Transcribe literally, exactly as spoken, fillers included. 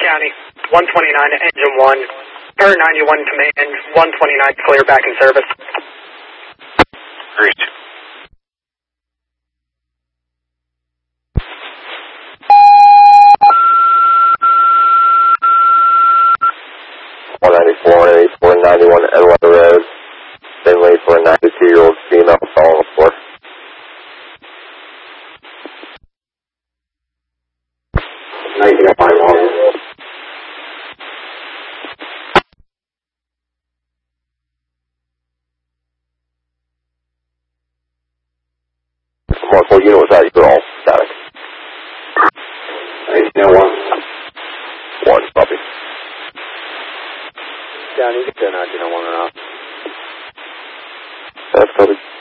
County, one twenty-nine, engine one, per ninety-one command, one twenty-nine, clear back in service. Great. one ninety-four, eighty-four, ninety-one, Edward Road. Been waiting for a ninety-two-year-old female calling for. nineteen oh five, Mark, you know what's that? You're all static. nineteen oh one. One, copy. Down, you can turn nineteen oh one and off. That's copy.